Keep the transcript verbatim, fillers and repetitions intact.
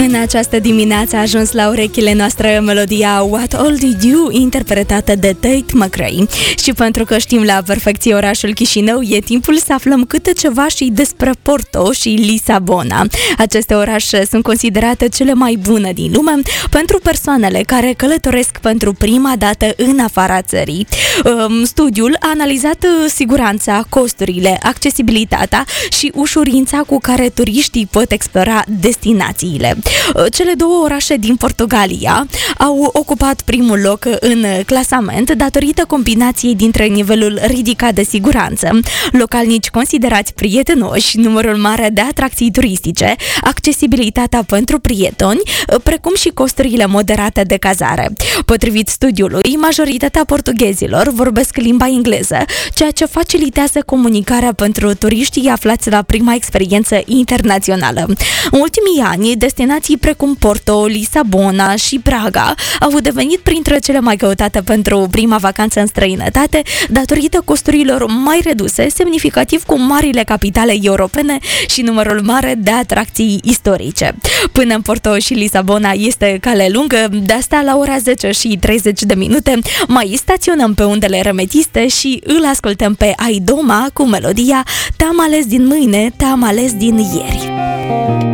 În această dimineață a ajuns la urechile noastre melodia What All Did You, interpretată de Tate McRae. Și pentru că știm la perfecție orașul Chișinău, e timpul să aflăm câte ceva și despre Porto și Lisabona. Aceste orașe sunt considerate cele mai bune din lume pentru persoanele care călătoresc pentru prima dată în afara țării. Studiul a analizat siguranța, costurile, accesibilitatea și ușurința cu care turiștii pot explora destinațiile. Cele două orașe din Portugalia au ocupat primul loc în clasament datorită combinației dintre nivelul ridicat de siguranță, localnici considerați prietenoși, numărul mare de atracții turistice, accesibilitatea pentru prieteni, precum și costurile moderate de cazare. Potrivit studiului, majoritatea portughezilor vorbesc limba engleză, ceea ce facilitează comunicarea pentru turiștii aflați la prima experiență internațională. În ultimii ani, destinații precum Porto, Lisabona și Praga au devenit printre cele mai căutate pentru prima vacanță în străinătate, datorită costurilor mai reduse, semnificativ cu marile capitale europene și numărul mare de atracții istorice. Până în Porto și Lisabona este cale lungă, de asta la ora zece și treizeci de minute mai staționăm pe undele remetiste și îl ascultăm pe Aidoma cu melodia Te-am ales din mâine, te-am ales din ieri.